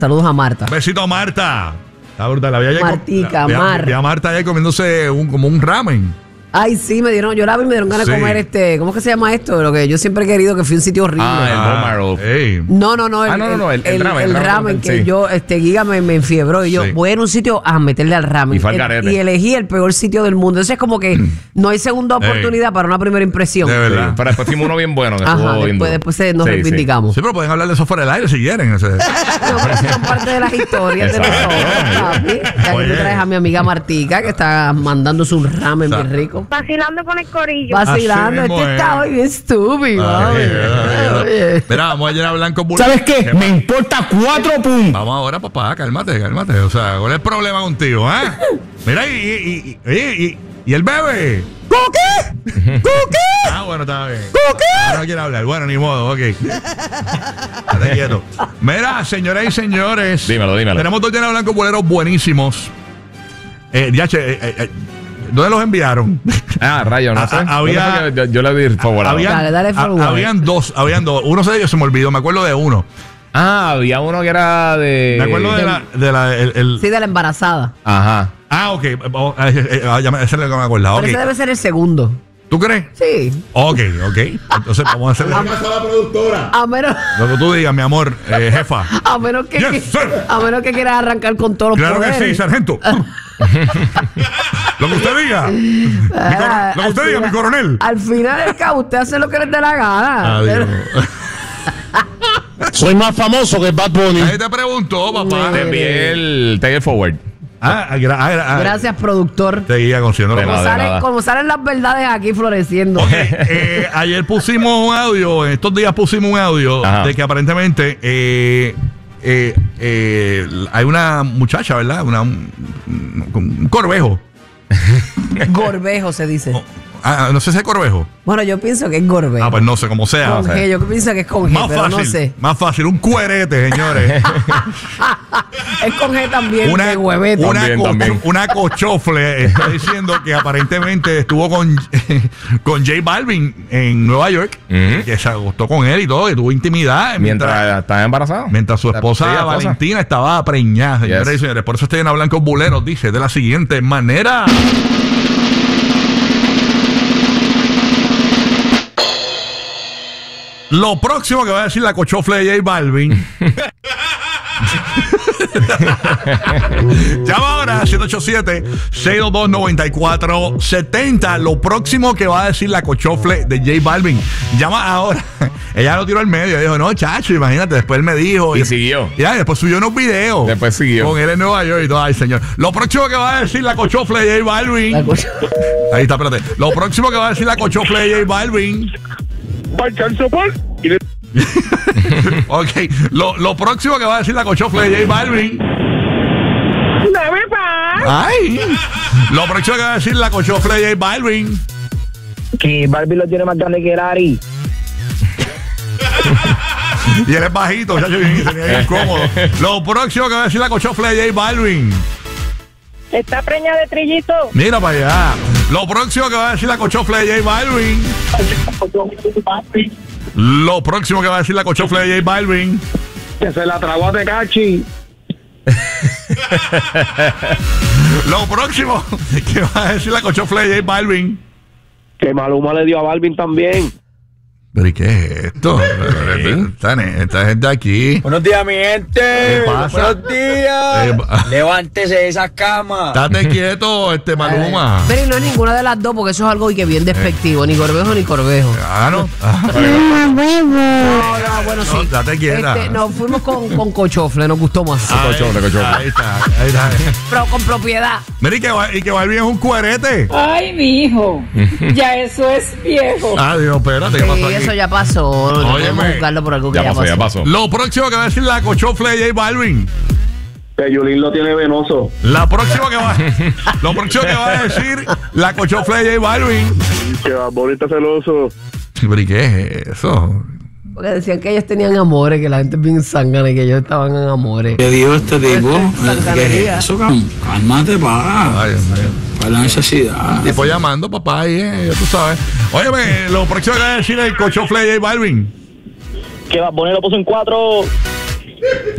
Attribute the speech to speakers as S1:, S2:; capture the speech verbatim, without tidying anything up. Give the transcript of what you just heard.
S1: Saludos a Marta.
S2: Besito a Marta. Está brutal. La vi ayer
S1: Martica,
S2: con, la,
S1: Mar.
S2: vi a Marta ayer comiéndose un, como un ramen.
S1: Ay, sí, me dieron, yo la vi y me dieron ganas
S2: Sí.
S1: de comer este, ¿cómo es que se llama esto? Lo que yo siempre he querido, que fui a un sitio horrible.
S3: Ah, el bone marrow.
S2: Ey.
S1: No, no, no, el,
S3: Ah, no, no, no, el-
S1: el,
S3: el ramen,
S1: el
S3: el ramen,
S1: ramen que
S3: sí.
S1: yo, este, Giga me, me enfiebró y yo
S2: Sí.
S1: voy a ir a un sitio a meterle al ramen.
S3: Y fue al
S1: El-
S3: garete.
S1: y elegí el peor sitio del mundo. Entonces es como que no hay segunda
S2: Ey.
S1: oportunidad para una primera impresión.
S2: De verdad.
S3: Sí, pero después fuimos uno bien bueno. Que
S1: Ajá,
S3: estuvo bien
S1: después,
S3: duro.
S1: después se- nos
S3: Sí, sí.
S1: reivindicamos.
S2: Sí, pero pueden hablar de eso fuera del aire si quieren. O sea.
S1: No, pero eso son parte de las historias de
S3: Exacto.
S1: nosotros, papi. Ya que
S2: Oye.
S1: tú traes a mi amiga Martica, que está mandándose un ramen
S2: O sea,
S1: bien rico.
S4: Vacilando con el corillo.
S1: Vacilando,
S2: Así mismo
S1: este
S2: es.
S1: está hoy bien estúpido.
S2: Ay,
S1: oye.
S2: ay, ay.
S1: Oye.
S2: Mira, vamos a llenar blanco bulero.
S5: ¿Sabes qué? Me importa cuatro puntos.
S2: Vamos ahora, papá, cálmate, cálmate. O sea, ¿cuál es el problema contigo, ah? Mira, y, y, y, y, y, y el bebé.
S5: ¿Coqué? ¿Coqué?
S2: Ah, bueno, está bien.
S5: ¿Coqué?
S2: Ah, no quiere hablar. Bueno, ni modo, ok. Estate quieto. Mira, señoras y señores.
S3: Dímelo, dímelo.
S2: Tenemos dos llenos blancos boleros buenísimos. Eh, ya, che, eh, eh, eh, ¿dónde los enviaron?
S3: Ah, rayo, no
S2: Ah,
S3: sé.
S2: ah, había-
S3: ¿Dónde fue que yo, yo le di favorable.
S2: Habían,
S1: Dale, dale
S2: ha-
S1: forward.
S2: habían dos, habían dos. Uno de ellos se me olvidó, me acuerdo de uno.
S3: Ah, había uno que era de.
S2: Me acuerdo de la. De la el, el-
S1: Sí, de la embarazada.
S3: Ajá.
S2: Ah, ok. Oh, eh, eh, ah, ya me- ese es lo que me acordaba.
S1: Pero
S2: Ok.
S1: ese debe ser el segundo.
S2: ¿Tú crees?
S1: Sí.
S2: Ok, ok. Entonces vamos a hacerle
S1: A menos,
S2: lo que tú digas, mi amor, eh, jefa.
S1: a menos que,
S2: Yes,
S1: que-
S2: sir.
S1: a menos que quieras arrancar con todos los
S2: Claro que
S1: poderes.
S2: sí, sargento. Lo que usted diga. Mi
S1: Ah,
S2: coro- lo que
S1: al
S2: usted diga,
S1: final-
S2: mi coronel.
S1: Al final del cabo, usted hace lo que le dé la gana.
S2: Adiós.
S5: Soy más famoso que Bad Bunny.
S2: Ahí te preguntó, papá.
S3: Te envié el take it forward.
S2: Ah, ah, gra- ah, ah,
S1: Gracias, productor.
S2: Seguía consciente.
S3: De
S1: Como
S3: nada, de
S1: salen,
S3: nada.
S1: como salen las verdades aquí floreciendo.
S2: Ok, eh, ayer pusimos un audio, en estos días pusimos un audio
S3: Ajá.
S2: de que aparentemente eh, eh, eh, hay una muchacha, ¿verdad? Una, un, un corvejo.
S1: Gorbejo se dice.
S2: Ah, no sé si es corvejo.
S1: Bueno, yo pienso que es gorbejo.
S2: Ah, pues no sé, como sea.
S1: Con
S2: o sea.
S1: G, yo pienso que es con G,
S2: Más
S1: pero
S2: fácil,
S1: no sé.
S2: más fácil, un cuerete, señores.
S1: Es con G también,
S2: una,
S1: de huevete.
S2: una,
S3: También,
S2: co-
S3: también.
S2: una cochofle está diciendo que aparentemente estuvo con, con J Balvin en Nueva York,
S3: Ujú.
S2: que se acostó con él y todo, y tuvo intimidad
S3: Mientras estaba embarazado.
S2: mientras su esposa
S3: Sí, esposa.
S2: Valentina estaba preñada, señores
S3: Yes.
S2: y señores. Por eso estoy en a Blancos Buleros, dice de la siguiente manera. Lo próximo que va a decir la cochofle de J Balvin. Llama ahora siete ocho siete, seis dos dos, nueve cuatro siete cero. Lo próximo que va a decir la cochofle de J Balvin. Llama ahora. Ella lo tiró al medio. Dijo, no, chacho, imagínate. Después él me dijo.
S3: Y siguió.
S2: Ya, y después subió unos videos.
S3: Después siguió.
S2: Con él en Nueva York y todo. Ay, señor. Lo próximo que va a decir la cochofle de J Balvin.
S1: La cosa-
S2: Ahí está, espérate. Lo próximo que va a decir la cochofle de J Balvin. Ok. Lo, lo próximo que va a decir la cochofle de J Balvin.
S4: Dame paz.
S2: Ay. Lo próximo que va a decir la cochofle de J Balvin.
S6: Que Barbie lo tiene más grande que Larry.
S2: Y él es bajito, chacho, bien, sería bien incómodo. Lo próximo que va a decir la cochofle de J Balvin.
S4: Está preñada de trillito.
S2: Mira para allá. Lo próximo que va a decir la cochofle de J Balvin. Lo próximo que va a decir la cochofle de J Balvin.
S6: Que se la tragó a Tecachi.
S2: Lo próximo que va a decir la cochofle de J Balvin.
S6: Que Maluma le dio a Balvin también.
S2: ¿Pero y qué es esto? Esta, esta gente aquí.
S7: Buenos días, mi gente.
S2: ¿Qué pasa?
S7: Buenos días.
S2: Eh, ba-
S7: Levántese de esa cama.
S2: Estate quieto, este Maluma.
S1: Pero y no es ninguna de las dos, porque eso es algo y que bien despectivo. Ni Gorbejo ni Corbejo.
S2: Ah, no.
S1: No, no, bueno, sí.
S2: No, date quieta.
S1: Este, nos fuimos con, con cochofle, nos gustó más.
S2: Ahí,
S3: Cochofle, cochofle.
S2: ahí está, ahí está.
S1: Pero con propiedad.
S2: Mira, y que, Ba- y que Balvin es un cuerete.
S4: Ay, mi hijo. Ya eso es viejo.
S2: Ah, Dios, espérate, ¿qué pasó
S1: Sí,
S2: aquí?
S1: eso ya pasó. No
S2: Óyeme.
S1: podemos juzgarlo por algo que
S3: Ya
S1: ya,
S3: pasó, ya pasó.
S2: Lo próximo que va a decir la cochofle de J Balvin.
S6: Que Yulín lo tiene venoso.
S2: La próxima que va Lo próximo que va a decir la cochofle de J Balvin.
S6: Que va bonita celoso.
S2: ¿Pero y qué es eso?
S1: Porque decían que ellos tenían amores, que la gente es bien zángana y que ellos estaban en amores.
S7: ¿Qué dijo este tipo?
S1: Sanganería.
S7: ¿Qué es eso, cam- Cálmate, pa.
S2: Ay, Dios mío.
S7: ¿Cuál es la necesidad?
S2: Tipo llamando, papá, ahí, eh, ya tú sabes. Óyeme, lo próximo que va a decir el cochofle de J Balvin.
S6: Que va bonito lo puso en cuatro.